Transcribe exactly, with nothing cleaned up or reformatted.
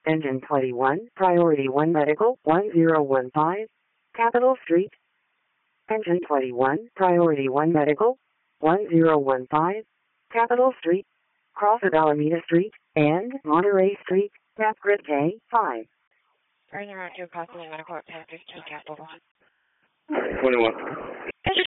Engine twenty-one, Priority one Medical, one zero one five, Capitol Street. Engine twenty-one, Priority one Medical, one zero one five, Capitol Street, cross of Alameda Street, and Monterey Street, map grid K five. Are you around to Approximately Medical at Panthers to Capital One? twenty-one. Engine